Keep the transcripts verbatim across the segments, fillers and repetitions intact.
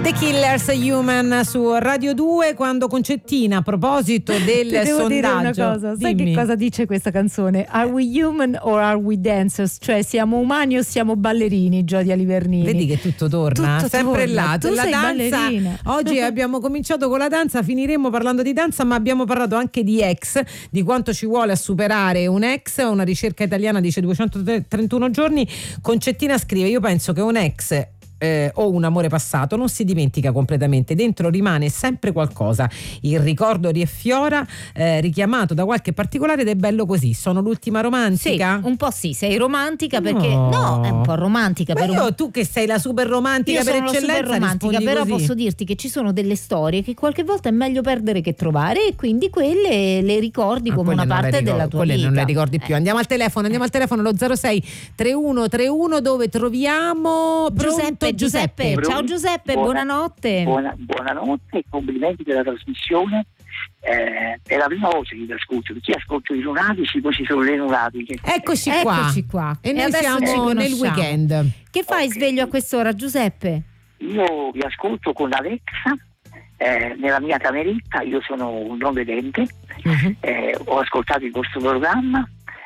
The Killers, Human, su Radio due. Quando Concettina, a proposito del Ti devo sondaggio, dire una cosa, sai dimmi. che cosa dice questa canzone? Are we human or are we dancers? Cioè siamo umani o siamo ballerini, Giodia Livernini? Vedi che tutto torna, Tutto sempre torna. là. Tu la sei danza. ballerina. Oggi abbiamo cominciato con la danza, finiremo parlando di danza, ma abbiamo parlato anche di ex, di quanto ci vuole a superare un ex. Una ricerca italiana dice duecentotrentuno giorni. Concettina scrive: io penso che un ex Eh, o un amore passato non si dimentica completamente, dentro rimane sempre qualcosa, il ricordo riaffiora, eh, richiamato da qualche particolare, ed è bello così. Sono l'ultima romantica? Sì, un po' sì, sei romantica perché No. no, è un po' romantica. Ma per io, un... tu che sei la super romantica Io per sono la eccellenza, super romantica, però così. posso dirti che ci sono delle storie che qualche volta è meglio perdere che trovare, e quindi quelle le ricordi Ah, come quelle una non le parte ricordo, della tua quelle vita. non le ricordi più. Eh. Andiamo al telefono, andiamo al telefono allo zero sei trentuno trentuno, dove troviamo Giuseppe, Pronto, Giuseppe, ciao Giuseppe, Buona- buonanotte. Buona, buonanotte, complimenti per la trasmissione. Eh, è la prima volta che ti ascolto, perché io ascolto i lunatici, poi ci sono le lunatiche. Eccoci qua. Eccoci qua. E noi adesso ci siamo nel conosciamo. weekend. Che fai Ok. sveglio a quest'ora, Giuseppe? Io vi ascolto con Alexa eh, nella mia cameretta. Io sono un non vedente, Mhm. eh, ho ascoltato il vostro programma.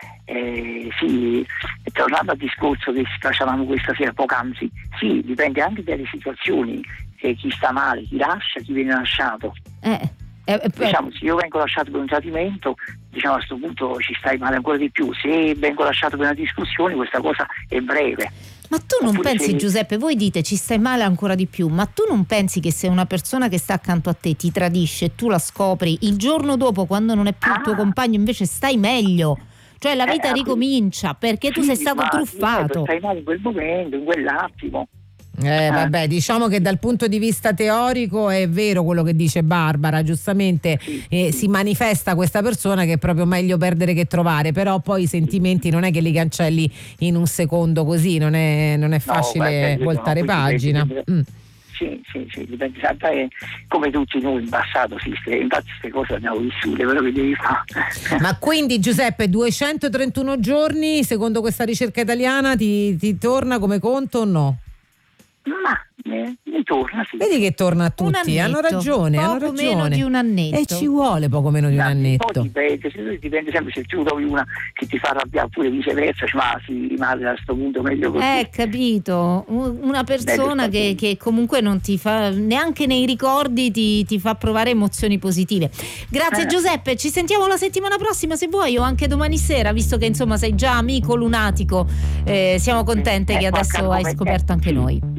Eh, sì, tornando al discorso che facevamo questa sera poc'anzi, sì, dipende anche dalle situazioni, eh, chi sta male, chi lascia, chi viene lasciato. Eh, eh, eh, Diciamo, se io vengo lasciato per un tradimento, diciamo, a questo punto ci stai male ancora di più. Se vengo lasciato per una discussione, questa cosa è breve. Ma tu non Oppure pensi, se- Giuseppe, voi dite ci stai male ancora di più, ma tu non pensi che se una persona che sta accanto a te ti tradisce e tu la scopri, il giorno dopo, quando non è più il tuo Ah. compagno, invece stai meglio? Cioè la vita Eh, ricomincia perché tu Sì, sei stato ma truffato. stai male in quel momento, in quell'attimo. Eh, vabbè, diciamo che dal punto di vista teorico è vero quello che dice Barbara, giustamente Sì, eh, sì. si manifesta questa persona che è proprio meglio perdere che trovare, però poi i sentimenti non è che li cancelli in un secondo così, non è, non è facile guarda, io voltare sono qui, pagina. dipende- Mm. Sì, sì, sì, dipende sempre, come tutti noi in passato, sì, ste- infatti queste cose le abbiamo vissute, quello che devi fare. Ma quindi Giuseppe, duecentotrentuno giorni secondo questa ricerca italiana ti, ti torna come conto o no? Ma mi, mi torna, sì. Vedi che torna a Un tutti, hanno annetto, ragione, hanno poco ragione. meno di un annetto. E ci vuole poco meno di un Poi annetto. dipende, se- dipende sempre se tu trovi una che ti fa arrabbiare, oppure viceversa, cioè, ma si rimane a questo punto meglio così. Eh, capito, U- una persona Bello, che, che comunque non ti fa, neanche nei ricordi ti, ti fa provare emozioni positive. Grazie Eh. Giuseppe, ci sentiamo la settimana prossima se vuoi, o anche domani sera, visto che insomma sei già amico lunatico. Eh, siamo contente Eh, che qualche adesso hai argomento- scoperto anche sì. noi.